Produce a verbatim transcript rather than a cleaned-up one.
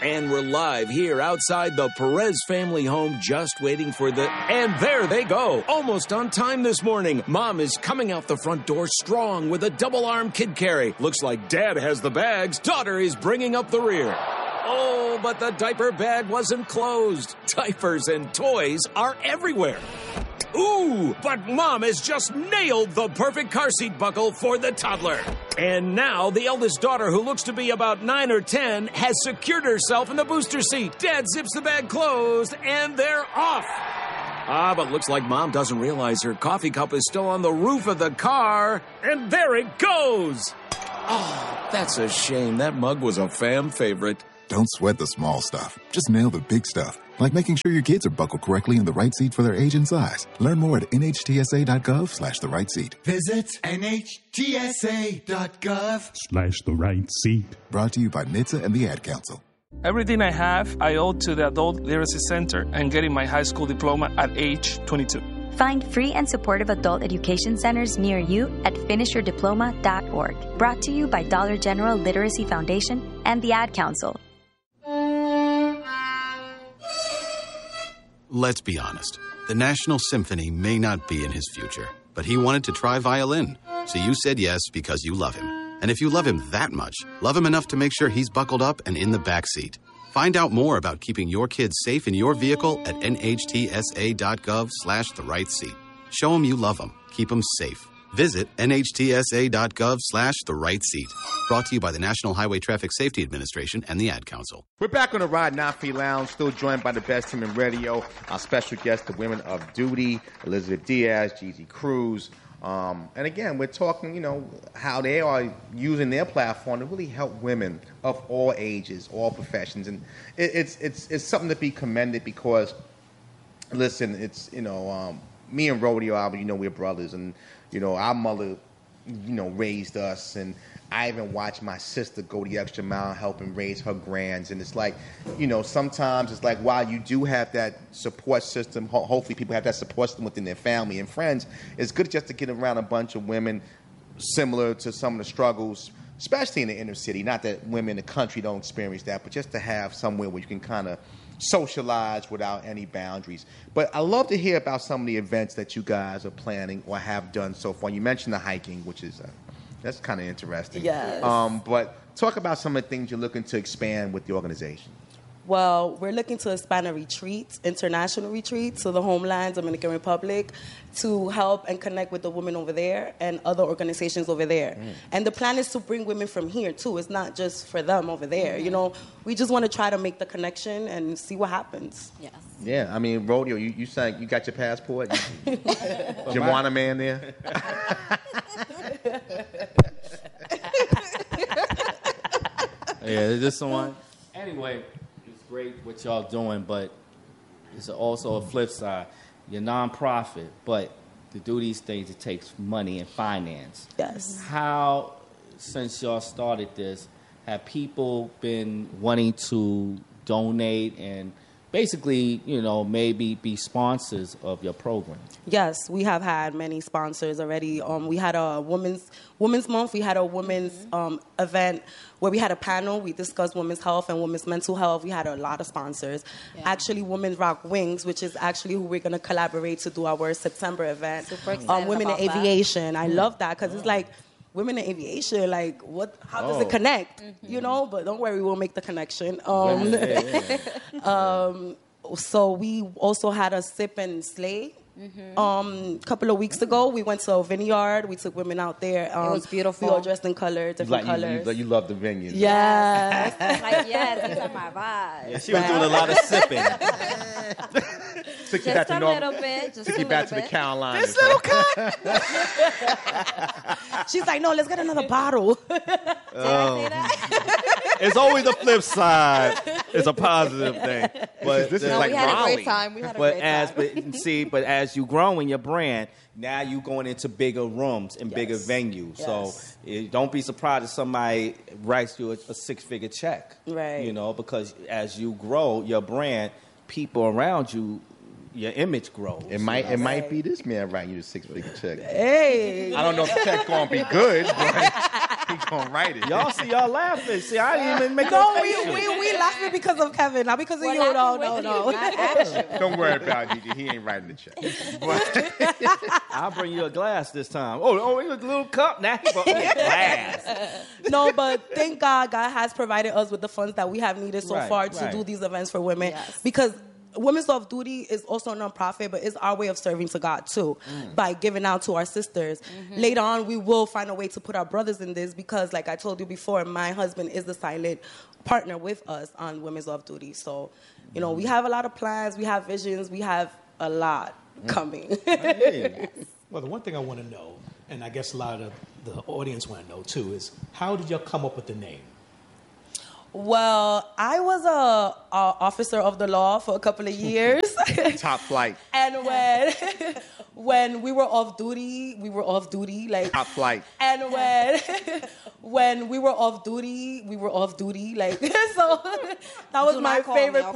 And we're live here outside the Perez family home, just waiting for the... And there they go. Almost on time this morning. Mom is coming out the front door strong with a double-arm kid carry. Looks like Dad has the bags. Daughter is bringing up the rear. Oh, but the diaper bag wasn't closed. Diapers and toys are everywhere. Ooh, but Mom has just nailed the perfect car seat buckle for the toddler. And now the eldest daughter, who looks to be about nine or ten, has secured herself in the booster seat. Dad zips the bag closed, and they're off. Ah, but looks like Mom doesn't realize her coffee cup is still on the roof of the car. And there it goes. Oh, that's a shame. That mug was a fam favorite. Don't sweat the small stuff. Just nail the big stuff, like making sure your kids are buckled correctly in the right seat for their age and size. Learn more at nhtsa.gov slash the right seat. Visit nhtsa.gov slash the right seat. Brought to you by N H T S A and the Ad Council. Everything I have, I owe to the Adult Literacy Center and getting my high school diploma at age twenty-two. Find free and supportive adult education centers near you at finish your diploma dot org. Brought to you by Dollar General Literacy Foundation and the Ad Council. Let's be honest. The National Symphony may not be in his future, but he wanted to try violin. So you said yes because you love him. And if you love him that much, love him enough to make sure he's buckled up and in the back seat. Find out more about keeping your kids safe in your vehicle at nhtsa.gov slash the right seat. Show him you love him. Keep him safe. Visit nhtsa.gov slash the right seat. Brought to you by the National Highway Traffic Safety Administration and the Ad Council. We're back on the Ride Not Free Lounge, still joined by the best team in radio. Our special guests, the women of duty, Elizabeth Diaz, Jeezy Cruz. Um, and again, we're talking, you know, how they are using their platform to really help women of all ages, all professions. And it, it's, it's, it's something to be commended because, listen, it's, you know, um, me and Rodeo Albert, you know, we're brothers. And, you know, our mother, you know, raised us. And I even watched my sister go the extra mile helping raise her grands. And it's like, you know, sometimes it's like, while you do have that support system, ho- hopefully people have that support system within their family and friends, it's good just to get around a bunch of women similar to some of the struggles, especially in the inner city. Not that women in the country don't experience that, but just to have somewhere where you can kind of socialize without any boundaries. But I love to hear about some of the events that you guys are planning or have done so far. You mentioned the hiking, which is... Uh, That's kind of interesting. Yes. Um, but talk about some of the things you're looking to expand with the organization. Well, we're looking to expand a retreat, international retreat, to the homeland, Dominican Republic, to help and connect with the women over there and other organizations over there. Mm. And the plan is to bring women from here, too. It's not just for them over there. Mm-hmm. You know, we just want to try to make the connection and see what happens. Yes. Yeah, I mean, Rodeo, you, you sang, you got your passport? Joanna man there? Yeah, this one. Anyway, it's great what y'all doing, but it's also a flip side. You're nonprofit, but to do these things, it takes money and finance. Yes. How, since y'all started this, have people been wanting to donate and basically, you know, maybe be sponsors of your program? Yes, we have had many sponsors already. Um, we had a Women's Women's Month. We had a women's mm-hmm. um, event where we had a panel. We discussed women's health and women's mental health. We had a lot of sponsors. Yeah. Actually, Women Rock Wings, which is actually who we're going to collaborate to do our September event. Super excited um, Women in about Aviation. That. I love that because oh. it's like, women in aviation, like, what? How does oh. it connect? Mm-hmm. You know, but don't worry, we'll make the connection. Um, yeah, yeah. um, so we also had a sip and slay. Mm-hmm. Um, a couple of weeks ago, we went to a vineyard. We took women out there. Um, it was beautiful. We all dressed in color, different like colors. You, you, you love the vineyard. Yes. Like, yes, these are my vibes. Yeah, she was doing a lot of sipping. Took just a North, little bit. Just took a you back bit. to the Carolinas. This little cut. She's like, no, let's get another bottle. Did I say that? It's always the flip side. It's a positive thing. But this is no, like we had Raleigh. a great time. We had a but great as time. but see, but as you grow in your brand, now you going into bigger rooms and Yes. bigger venues. Yes. So it, don't be surprised if somebody writes you a, a six-figure check. Right. You know, because as you grow your brand, people around you, your image grows. It might you know? it might be this man writing you a six-figure check. Hey. I don't know if the check gonna be good, but He gonna write it. Y'all see y'all laughing. See, I didn't even make No, no we, we, we laughing because of Kevin, not because of We're you. No, laughing no, with no. you, not at you. Don't worry about Gigi. He ain't writing the check. But I'll bring you a glass this time. Oh, oh, a little cup. Now he brought me a glass. No, but thank God, God has provided us with the funds that we have needed so Right, far to right. do these events for women. Yes. Because Women's Off Duty is also a nonprofit, but it's our way of serving to God too, by giving out to our sisters. Mm-hmm. Later on, we will find a way to put our brothers in this because, like I told you before, my husband is the silent partner with us on Women's Off Duty. So, you know, we have a lot of plans, we have visions, we have a lot coming. Well, the one thing I want to know, and I guess a lot of the audience want to know too, is how did y'all come up with the name? Well, I was a, a officer of the law for a couple of years. top flight. And when when we were off duty, we were off duty like Top flight. And when when we were off duty, we were off duty like so that was Do my not call me, favorite okay?